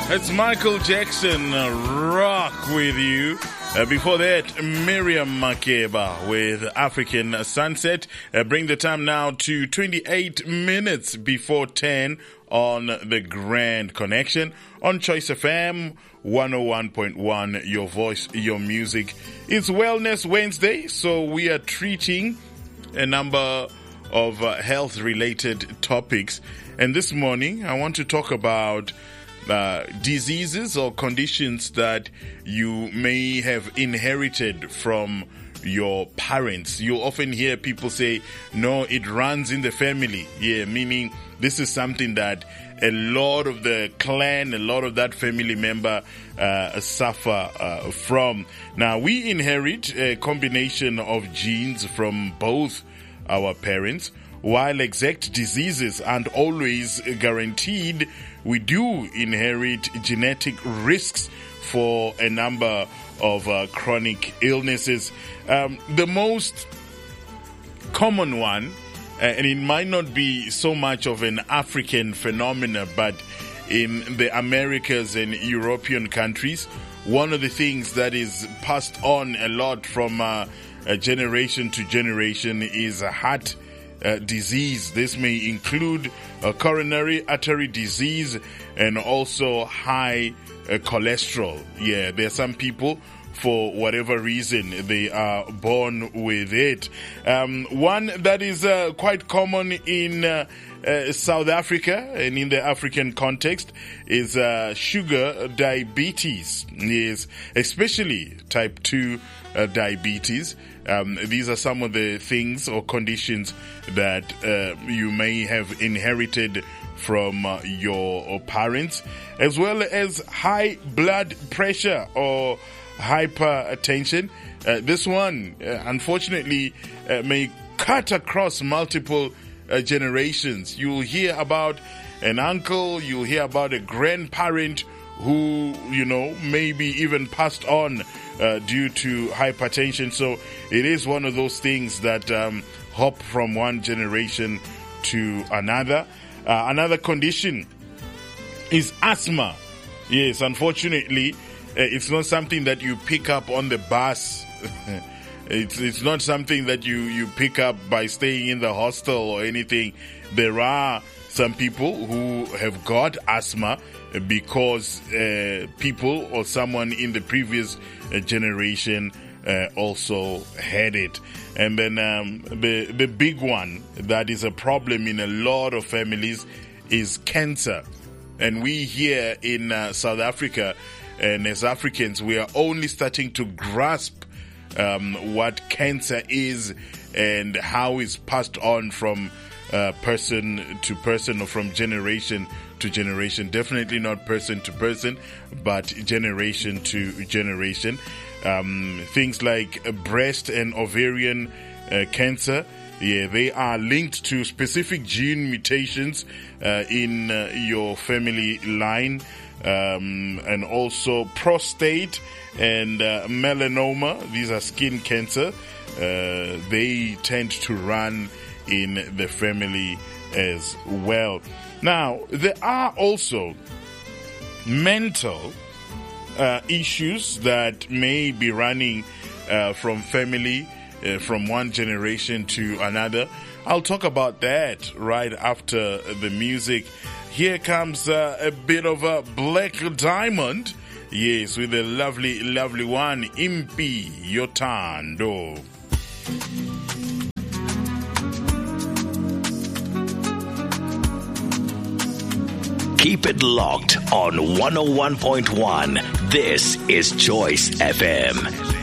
It's Michael Jackson, Rock with you. Before that, Miriam Makeba with African Sunset. Bring the time now to 28 minutes before 10 on the Grand Connection on Choice FM 101.1, your voice, your music. It's Wellness Wednesday, so we are treating a number of health-related topics. And this morning, I want to talk about diseases or conditions that you may have inherited from your parents. You often hear people say, no, it runs in the family. Yeah, meaning this is something that a lot of the clan, a lot of that family member suffer from. Now, we inherit a combination of genes from both our parents. While exact diseases aren't always guaranteed, we do inherit genetic risks for a number of chronic illnesses. The most common one, and it might not be so much of an African phenomenon, but in the Americas and European countries, one of the things that is passed on a lot from generation to generation is heart disease. This may include coronary artery disease and also high cholesterol. Yeah, there are some people, for whatever reason, they are born with it. One that is quite common in South Africa and in the African context is sugar diabetes, yes, especially type 2 diabetes. These are some of the things or conditions that you may have inherited from your parents, as well as high blood pressure or hypertension. This one, unfortunately, may cut across multiple generations. You'll hear about an uncle, you'll hear about a grandparent who, maybe even passed on due to hypertension. So it is one of those things that hop from one generation to another. Another condition is asthma. Yes, unfortunately, it's not something that you pick up on the bus. It's not something that you pick up by staying in the hostel or anything. There are some people who have got asthma because people or someone in the previous generation also had it. And then the big one that is a problem in a lot of families is cancer. And we here in South Africa, and as Africans, we are only starting to grasp what cancer is and how it's passed on from person to person or from generation to generation. Definitely not person to person, but generation to generation. Things like breast and ovarian cancer, yeah, they are linked to specific gene mutations in your family line. And also prostate and melanoma. These are skin cancer. They tend to run in the family as well. Now, there are also mental issues that may be running from family, from one generation to another. I'll talk about that right after the music. Here comes a bit of a Black Diamond. Yes, with a lovely, lovely one, Impi Yotando. Keep it locked on 101.1. This is Choice FM.